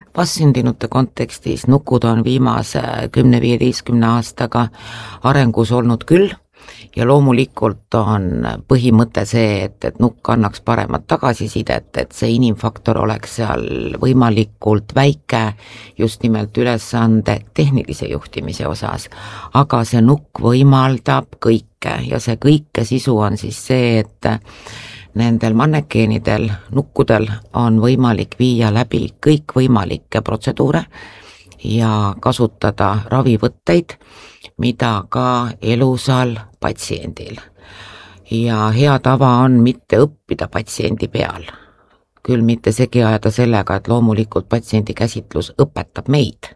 vastsündinute kontekstis nukud on viimase 10-15 aastaga arengus olnud küll ja loomulikult on põhimõte see, et nukk annaks paremat tagasisidet, et see inimfaktor oleks seal võimalikult väike just nimelt ülesande tehnilise juhtimise osas, aga see nukk võimaldab kõike ja see kõike sisu on siis see, et nendel mannekeenidel, nukkudel on võimalik viia läbi kõikvõimalikke protseduure ja kasutada ravivõtteid, mida ka elusal patsiendil. Ja hea tava on mitte õppida patsiendi peal, küll mitte segi ajada sellega, et loomulikult patsiendi käsitlus õpetab meid,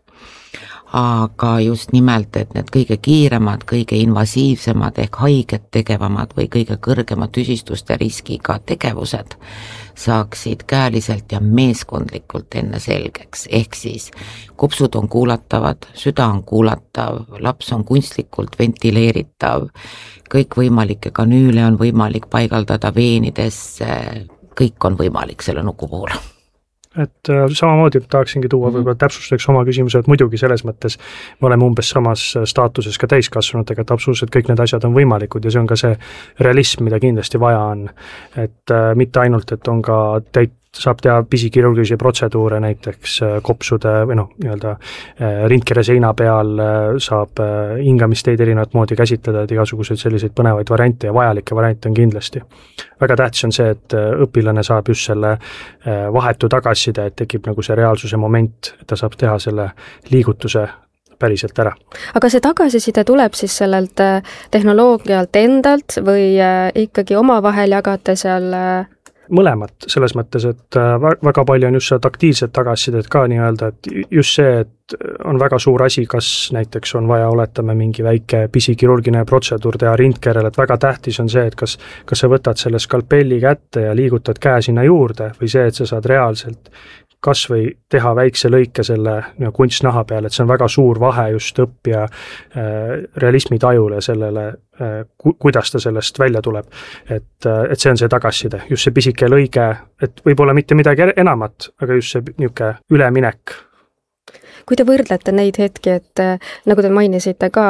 aga just nimelt, et need kõige kiiremad, kõige invasiivsemad ehk haiget tegevamad või kõige kõrgema tüsistuste riskiga tegevused saaksid käeliselt ja meeskondlikult enne selgeks, ehk siis kopsud on kuulatavad, süda on kuulatav, laps on kunstlikult ventileeritav, kõikvõimalikke kanüüle on võimalik paigaldada veenidesse, kõik on võimalik selle nuku puhul. Et samamoodi tahaksingi tuua võib-olla täpsustuseks oma küsimuse, et muidugi selles mõttes me oleme umbes samas staatuses ka täiskasvanutega, et absoluutselt kõik need asjad on võimalikud ja see on ka see realism, mida kindlasti vaja on. Et mitte ainult, et on ka saab teha pisikirurgilisi protseduure, näiteks kopsude või rindkere seina peal saab hingamisteid erinevat moodi käsitleda, et igasuguseid selliseid põnevaid variante ja vajalikke variante on kindlasti. Väga tähtis on see, et õpilane saab just selle vahetu tagasiside, et tekib nagu see reaalsuse moment, et ta saab teha selle liigutuse päriselt ära. Aga see tagasiside tuleb siis sellelt tehnoloogialt endalt või ikkagi omavahel jagate seal mõlemat, selles mõttes, et väga palju on just seda taktiilset tagasisidet ka nii-öelda, et just see, et on väga suur asi, kas näiteks on vaja, oletame, mingi väike pisikirurgiline protseduur teha rindkerel, et väga tähtis on see, et kas sa võtad selle skalpelli kätte ja liigutad käe sinna juurde või see, et sa saad reaalselt kas või teha väikse lõike selle kunstnaha peale, et see on väga suur vahe just õppija realismi tajule sellele, kuidas ta sellest välja tuleb. Et see on see tagasiside, just see pisike lõige, et võib-olla mitte midagi enamat, aga just see niisugune üleminek. Kui te võrdlete neid hetki, et nagu te mainisite ka,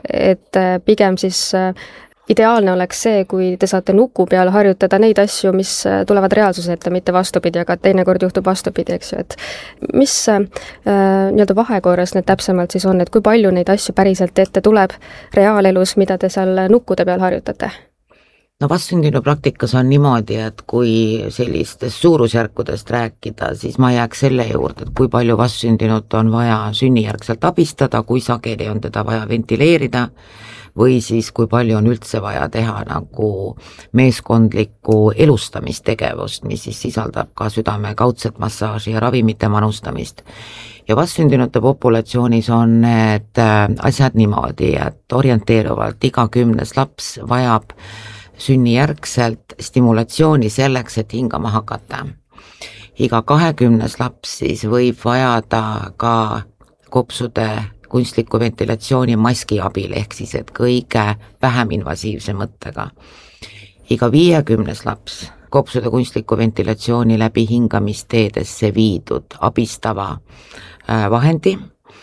et pigem siis ideaalne oleks see, kui te saate nuku peal harjutada neid asju, mis tulevad reaalsuse ette, mitte vastupidi, aga teinekord juhtub vastupidi, eks ju, et mis nii-öelda vahekorras need täpsemalt siis on, et kui palju neid asju päriselt ette tuleb reaalelus, mida te seal nukkude peal harjutate? No vastsündinu praktikas on niimoodi, et kui sellistest suurusjärkudest rääkida, siis ma jääks selle juurde, et kui palju vastsündinut on vaja sünnijärgselt abistada, kui sageli on teda vaja ventileerida, või siis kui palju on üldse vaja teha nagu meeskondlikku elustamistegevust, mis siis sisaldab ka südame kaudset massaaži ja ravimite manustamist. Ja vastsündinute populatsioonis on need asjad niimoodi, et orienteeruvalt iga 10. laps vajab sünnijärgselt stimulatsiooni selleks, et hingama hakata. Iga 20. laps siis võib vajada ka kopsude kunstliku ventilatsiooni maski abil, ehk siis, et kõige vähem invasiivse mõttega. Iga 50. laps kopsude kunstliku ventilatsiooni läbi hingamisteedesse viidud abistava vahendi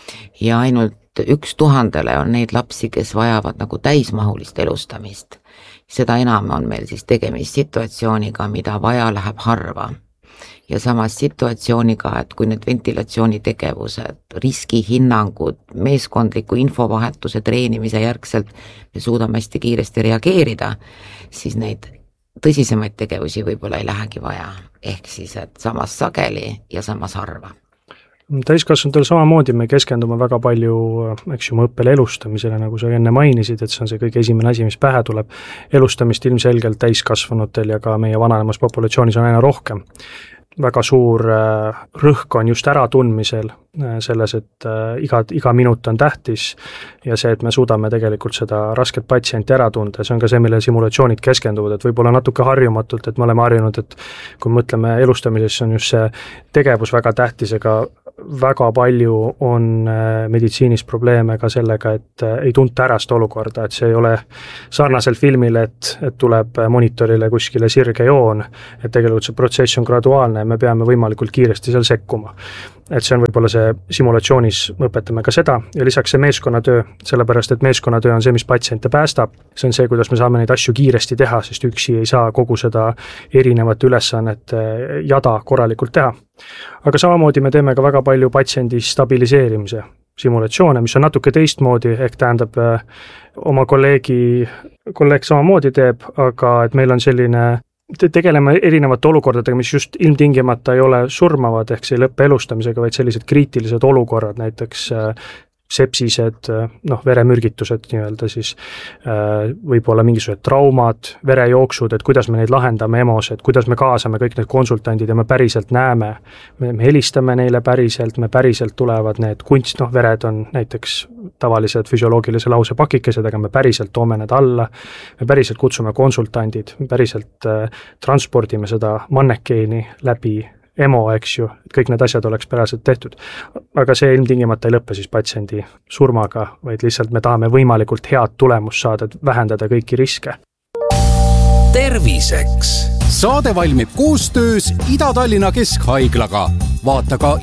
ja ainult 1000 on neid lapsi, kes vajavad nagu täismahulist elustamist. Seda enam on meil siis tegemist situatsiooniga, mida vaja läheb harva. Ja samas situatsiooniga, et kui need ventilatsioonitegevused, riskihinnangud, meeskondliku infovahetuse treenimise järgselt me suudame hästi kiiresti reageerida, siis neid tõsisemaid tegevusi võib-olla ei lähegi vaja. Ehk siis, et samas sageli ja samas harva. Täiskasvanutel samamoodi me keskendume väga palju õppele elustamisele, nagu sa enne mainisid, et see on see kõige esimene asi, mis pähe tuleb. Elustamist ilmselgelt täiskasvanutel ja ka meie vananemas populatsioonis on aina rohkem. Väga suur rõhk on just äratundmisel selles, et iga minut on tähtis ja see, et me suudame tegelikult seda rasket patsienti ära tunda, see on ka see, mille simulatsioonid keskenduvad, et võib-olla natuke harjumatult, et me oleme harjunud, et kui mõtleme elustamisesse, on just see tegevus väga tähtis, ega väga palju on meditsiinis probleeme ka sellega, et ei tunta ära seda olukorda, et see ei ole sarnaselt filmile, et tuleb monitorile kuskile sirge joon, et tegelikult see protsess on graduaalne ja me peame võimalikult kiiresti seal sekkuma. Et see on võib-olla see simulatsioonis, õpetame ka seda ja lisaks see meeskonnatöö, sellepärast et meeskonnatöö on see, mis patsiente päästab. See on see, kuidas me saame neid asju kiiresti teha, sest üksi ei saa kogu seda erinevat ülesannet jada korralikult teha. Aga samamoodi me teeme ka väga palju patsiendi stabiliseerimise simulatsioone, mis on natuke teistmoodi, ehk tähendab oma kolleeg samamoodi teeb, aga et meil on selline tegeleme erinevate olukordadega, mis just ilmtingimata ei ole surmavad, ehk see ei lõppe elustamisega, vaid sellised kriitilised olukorrad, näiteks sepsised, veremürgitused nii-öelda siis, võib-olla mingisugused traumad, verejooksud, et kuidas me neid lahendame EMO-s, et kuidas me kaasame kõik need konsultandid ja me päriselt näeme, me helistame neile päriselt, me päriselt tulevad need vered on näiteks tavalised füsioloogilise lause pakikesed, aga me päriselt toome need alla, me päriselt kutsume konsultandid, me päriselt transpordime seda mannekeeni läbi EMO, eks ju, et kõik need asjad oleks päraselt tehtud. Aga see ilmtingimata ei lõppe siis patsiendi surmaga, vaid lihtsalt me tahame võimalikult head tulemust saada, et vähendada kõiki riske. Terviseks. Saade valmib koostöös Ida-Tallinna Keskhaiglaga. Vaata ka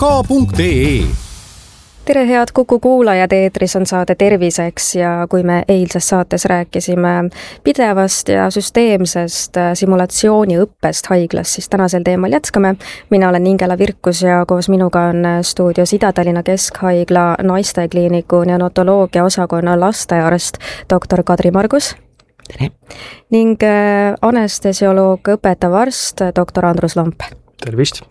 itk.ee. Tere, head Kuku kuulajad, eetris on saade Terviseks ja kui me eilses saates rääkisime pidevast ja süsteemsest simulatsiooniõppest haiglas, siis tänasel teemal jätkame. Mina olen Ingela Virkus ja koos minuga on stuudios Ida-Tallinna Keskhaigla naistekliiniku neonatoloogia osakonna lastearst dr. Kadri Margus. Tere. Ning anestesioloog, õpetav arst dr. Andrus Lamp. Tervist.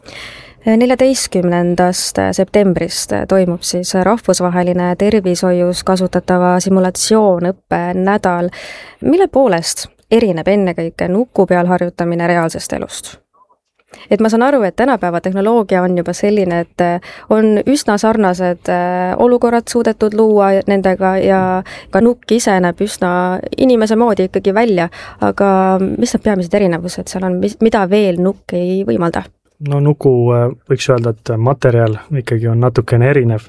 14. septembrist toimub siis rahvusvaheline tervishoius kasutatava simulatsioonõppe nädal. Mille poolest erineb ennekõike nuku peal harjutamine reaalsest elust? Et ma saan aru, et tänapäeva tehnoloogia on juba selline, et on üsna sarnased olukorrad suudetud luua nendega ja ka nukk ise näeb üsna inimese moodi ikkagi välja, aga mis need peamised erinevused seal on, mida veel nukk ei võimalda? Nuku võiks öelda, et materjal ikkagi on natukene erinev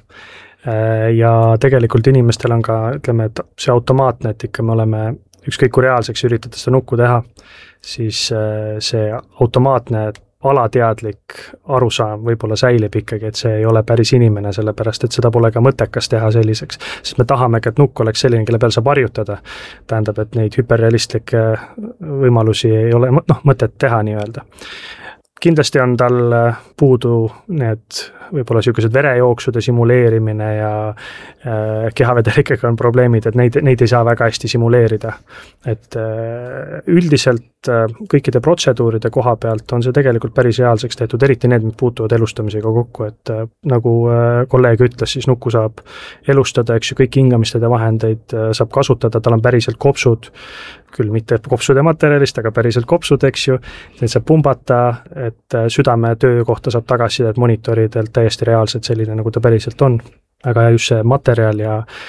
ja tegelikult inimestel on ka, ütleme, et see automaatne, et ikka me oleme ükskõik kui reaalseks üritada seda nukku teha, siis see automaatne alateadlik arusaam võib-olla säilib ikkagi, et see ei ole päris inimene, sellepärast et seda pole ka mõttekas teha selliseks, sest me tahame, et nukk oleks selline, kelle peal saab harjutada. Tähendab, et neid hüperrealistlikke võimalusi ei ole mõtet teha nii-öelda. Kindlasti on tal puudu need võib-olla sellised verejooksude simuleerimine ja kehavedelikega on probleemid, et neid ei saa väga hästi simuleerida. Et üldiselt kõikide protseduuride koha pealt on see tegelikult päris reaalseks tehtud, eriti need, mis puutuvad elustamisega kokku, et nagu kolleeg ütles, siis nukku saab elustada, eks ju, kõik hingamistada vahendeid saab kasutada, tal on päriselt kopsud, küll mitte kopsude materjalist, aga päriselt kopsud, eks ju, neid saab pumbata, et südame töö kohta saab tagasisidet monitoridelt täiesti reaalselt selline, nagu ta päriselt on. Aga just see materjal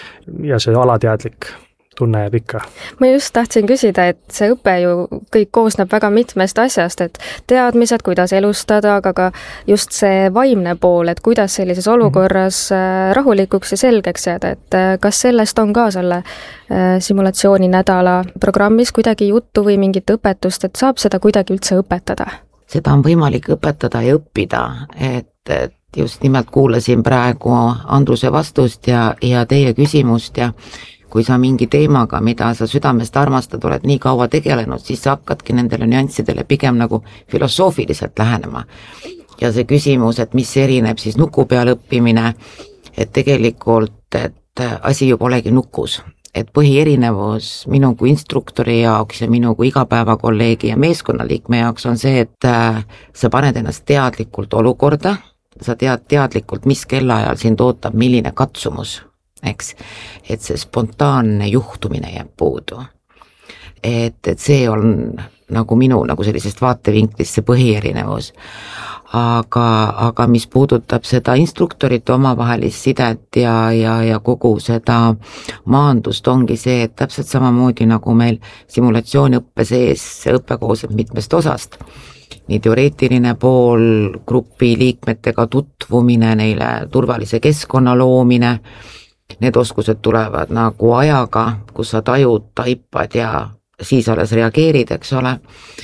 ja see alateadlik tunne jääb ikka. Ma just tahtsin küsida, et see õpe ju kõik koosneb väga mitmest asjast, et teadmised, kuidas elustada, aga ka just see vaimne pool, et kuidas sellises olukorras rahulikuks ja selgeks jääda, et kas sellest on ka selle simulatsiooni nädala programmis kuidagi juttu või mingit õpetust, et saab seda kuidagi üldse õpetada? Seda on võimalik õpetada ja õppida, et just nimelt kuulasin praegu Andruse vastust ja teie küsimust ja kui sa mingi teemaga, mida sa südamest armastad, oled nii kaua tegelenud, siis sa hakkadki nendele nüanssidele pigem nagu filosoofiliselt lähenema. Ja see küsimus, et mis erineb siis nuku peal õppimine, et tegelikult, et asi ju polegi nukus. Et põhierinevus minu kui instruktori jaoks ja minu kui igapäevakolleegi ja meeskonnaliikme jaoks on see, et sa paned ennast teadlikult olukorda, sa tead teadlikult, mis kellaajal sind ootab, milline katsumus, eks, et see spontaanne juhtumine jääb puudu. Et see on nagu minu nagu sellisest vaatevinklist see põhierinevus. Aga mis puudutab seda instruktorite omavahelist sidet ja kogu seda maandust ongi see, et täpselt samamoodi nagu meil simulatsiooniõppe sees, see õppe koosneb mitmest osast. nii teoreetiline pool, grupi liikmetega tutvumine, neile turvalise keskkonna loomine, need oskused tulevad nagu ajaga, kus sa tajud, taipad ja siis alles reageerid, eks ole.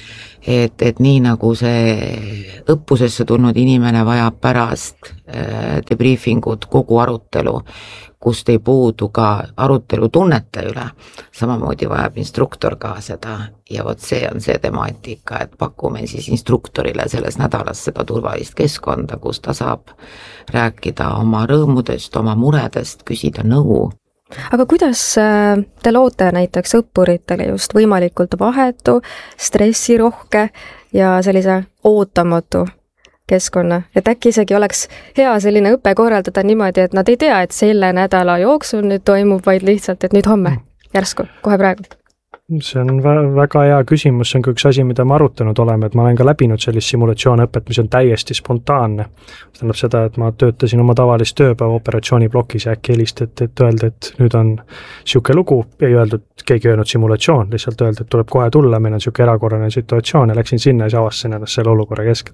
Et nii nagu see õppusesse tulnud inimene vajab pärast debriefingut kogu arutelu, kust ei puudu ka arutelu tunnete üle, samamoodi vajab instruktor ka seda ja vot see on see temaatika, et pakume siis instruktorile selles nädalas seda turvalist keskkonda, kus ta saab rääkida oma rõõmudest, oma muredest, küsida nõu. Aga kuidas te loote näiteks õppuritele just võimalikult vahetu, stressirohke ja sellise ootamatu keskkonna, et äkki isegi oleks hea selline õpe korraldada niimoodi, et nad ei tea, et selle nädala jooksul nüüd toimub, vaid lihtsalt, et nüüd homme, järsku, kohe praegu? See on väga hea küsimus, see on ka üks asi, mida me arutanud oleme, et ma olen ka läbinud sellist simulatsioonõpet, mis on täiesti spontaanne. See tähendab seda, et ma töötasin oma tavalist tööpäeva operatsiooniblokis ja äkki helistati, et öelda, et nüüd on siuke lugu, ei öeldud, keegi öelnud simulatsioon, lihtsalt öelda, et tuleb kohe tulla, meil on siuke erakorraline situatsioon ja läksin sinna ja siis avastasin ennast selle olukorra keskelt.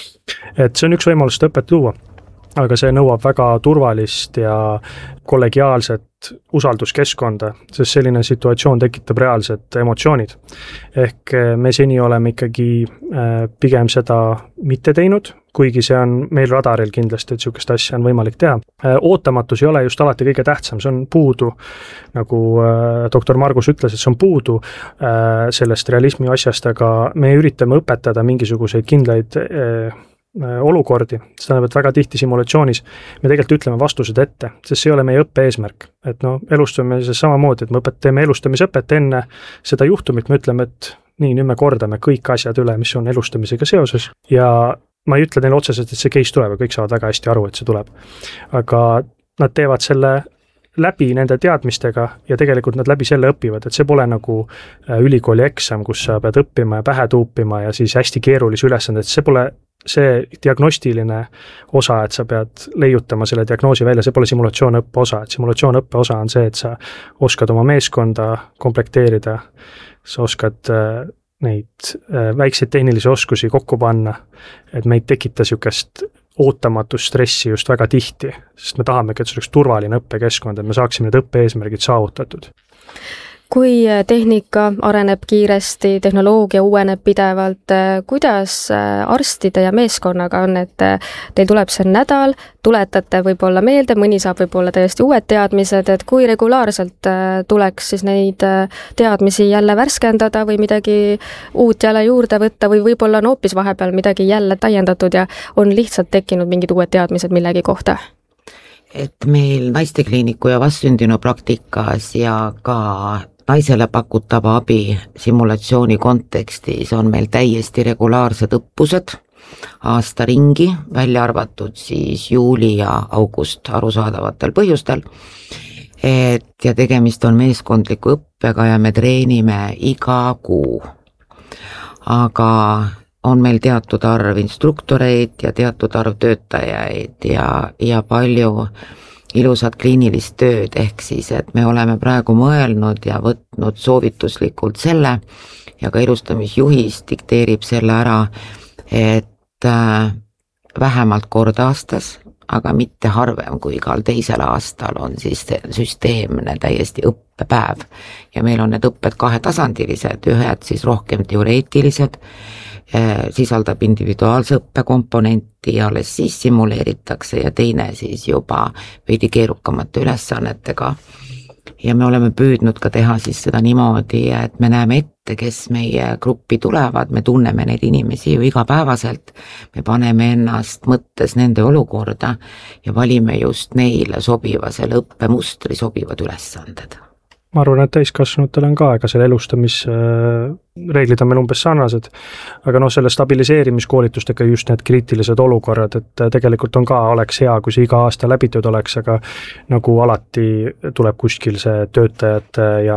Et see on üks võimalus õpet luua, aga see nõuab väga turvalist ja kollegiaalset usalduskeskkonda, sest selline situatsioon tekitab reaalsed emotsioonid. Ehk me seni oleme ikkagi pigem seda mitte teinud, kuigi see on meil radaril kindlasti, et siukest asja on võimalik teha. Ootamatus ei ole just alati kõige tähtsam, see on puudu, nagu doktor Margus ütles, et see on puudu sellest realismi asjast, aga me üritame õpetada mingisuguseid kindlaid olukordi, see tähendab, et väga tihti simulatsioonis me tegelikult ütleme vastused ette, sest see ei ole meie õppe eesmärk. Et elustamises samamoodi, et me teeme elustamisõpet enne seda juhtumit, me ütleme, et nii, nüüd me kordame kõik asjad üle, mis on elustamisega seoses ja ma ei ütle neile otseselt, et see case tuleb ja kõik saavad väga hästi aru, et see tuleb. Aga nad teevad selle läbi nende teadmistega ja tegelikult nad läbi selle õpivad, et see pole nagu ülikooli eksam, kus sa pead õppima ja pähe tuupima ja siis hästi keerulisi ülesanded, see pole see diagnostiline osa, et sa pead leiutama selle diagnoosi välja, see pole simulatsioonõppe osa, et simulatsioonõppe osa on see, et sa oskad oma meeskonda komplekteerida, sa oskad neid väikseid tehnilisi oskusi kokku panna, et meid tekita siukest ootamatust stressi just väga tihti, sest me tahamegi, et see oleks turvaline õppekeskkond, et me saaksime need õppe-eesmärgid saavutatud. Kui tehnika areneb kiiresti, tehnoloogia uueneb pidevalt, kuidas arstide ja meeskonnaga on, et teil tuleb see nädal, tuletate võib-olla meelde, mõni saab võib-olla täiesti uued teadmised, et kui regulaarselt tuleks siis neid teadmisi jälle värskendada või midagi uut jälle juurde võtta või võib-olla on hoopis vahepeal midagi jälle täiendatud ja on lihtsalt tekkinud mingid uued teadmised millegi kohta? Et meil naistekliiniku ja vastsündinu praktikas ja ka naisele pakutava abi simulatsiooni kontekstis on meil täiesti regulaarsed õppused aasta ringi, välja arvatud siis juuli ja august arusaadavatel põhjustel. Ja tegemist on meeskondliku õppega ja me treenime iga kuu. Aga on meil teatud arv instruktoreid ja teatud arv töötajaid ja palju ilusat kliinilist tööd, ehk siis, et me oleme praegu mõelnud ja võtnud soovituslikult selle ja ka elustamisjuhis dikteerib selle ära, et vähemalt kord aastas, aga mitte harvem kui igal teisel aastal on siis süsteemne täiesti õppepäev ja meil on need õpped kahetasandilised, ühed siis rohkem teoreetilised, sisaldab individuaalse õppekomponenti ja alles siis simuleeritakse ja teine siis juba veidi keerukamate ülesannetega. Ja me oleme püüdnud ka teha siis seda niimoodi, et me näeme ette, kes meie gruppi tulevad, me tunneme neid inimesi ju igapäevaselt, me paneme ennast mõttes nende olukorda ja valime just neile sobiva, selle õppemustri sobivad ülesanded. Ma arvan, et täiskasvanutel on ka, ega selle elustamisreeglid on meil umbes sarnased, aga selle stabiliseerimiskoolitustega just need kriitilised olukorrad, et tegelikult on ka, oleks hea, kui see iga aasta läbitud oleks, aga nagu alati tuleb kuskil see töötajate ja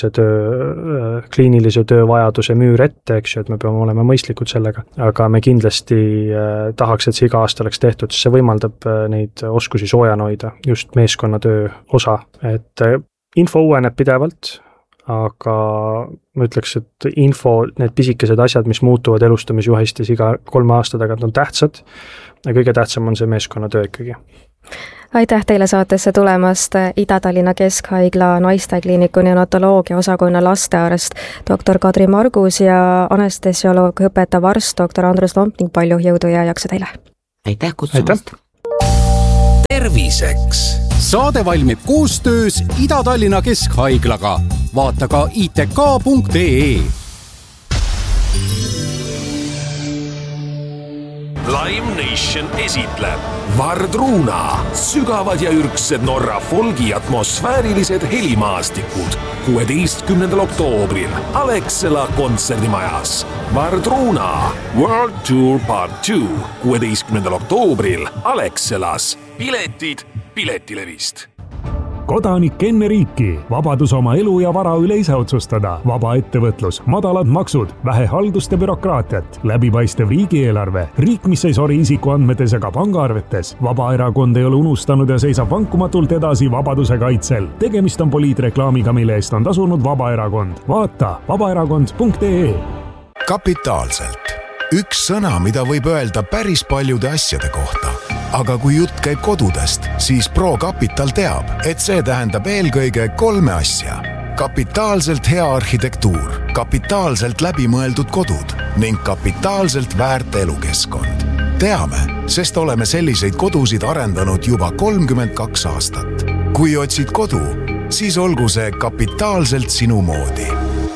kliinilise töö vajaduse müür ette, eks ju, et me peame olema mõistlikud sellega, aga me kindlasti tahaks, et see iga aasta oleks tehtud, sest see võimaldab neid oskusi soojana hoida, just meeskonnatöö osa, et info uueneb pidevalt, aga ma ütleks, et info, need pisikesed asjad, mis muutuvad elustamisjuhistes iga 3 aasta tagant on tähtsad ja kõige tähtsam on see meeskonnatöö ikkagi. Aitäh teile saatesse tulemast, Ida-Tallinna Keskhaigla naistekliiniku neonatoloogia osakonna lastearst doktor Kadri Margus ja anestesioloog, õpetav arst doktor Andrus Lomp ning palju jõudu ja jaksu teile! Aitäh kutsumast! Terviseks! Saade valmib koostöös Ida-Tallinna Keskhaiglaga. Vaata ka itk.ee. Live Nation esitleb Vardruna, sügavad ja ürgsed Norra folgi atmosfäärilised helimaastikud 16. oktoobril Alexela kontserdimajas. Vardruna World Tour Part 2 16. oktoobril Alexelas. Piletid Piletilevist. Kodanik enne riiki, vabadus oma elu ja vara üle ise otsustada, vaba ettevõtlus, madalad maksud, vähe haldust ja bürokraatiat, läbipaistev riigieelarve, riik, mis ei sori isikuandmetes ega pangaarvetes. Vabaerakond ei ole unustanud ja seisab vankumatult edasi vabaduse kaitsel. Tegemist on poliitreklaamiga, mille eest on tasunud Vabaerakond. Vaata vabaerakond.ee. Kapitaalselt. Üks sõna, mida võib öelda päris paljude asjade kohta. Aga kui jutt käib kodudest, siis ProCapital teab, et see tähendab eelkõige 3 asja. Kapitaalselt hea arhitektuur, kapitaalselt läbimõeldud kodud ning kapitaalselt väärt elukeskkond. Teame, sest oleme selliseid kodusid arendanud juba 32 aastat. Kui otsid kodu, siis olgu see kapitaalselt sinu moodi.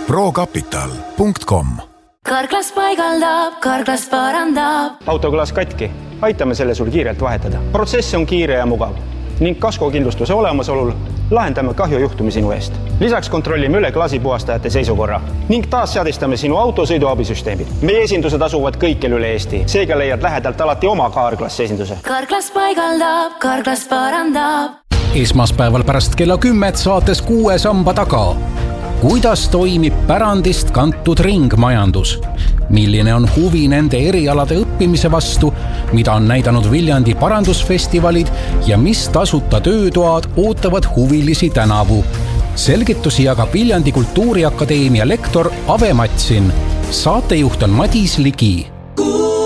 ProCapital.com. Karklas paigaldab, Karklas parandab. Autoklas katki. Aitame selle sul kiirelt vahetada. Protsess on kiire ja mugav ning kaskokindlustuse olemasolul lahendame kahjujuhtumi sinu eest. Lisaks kontrollime üle klaasipuhastajate seisukorra ning taas seadistame sinu auto sõiduabisüsteemid. Meie esindused asuvad kõikjal üle Eesti, seega leiad lähedalt alati oma Karklas esinduse. Karklas paigaldab, Karklas parandab. Esmaspäeval pärast kella 10 saates 6 samba taga. Kuidas toimib pärandist kantud ringmajandus? Milline on huvi nende erialade õppimise vastu, mida on näidanud Viljandi parandusfestivalid ja mis tasuta töötoad ootavad huvilisi tänavu? Selgitusi jagab Viljandi Kultuuriakadeemia lektor Ave Matsin. Saatejuht on Madis Ligi.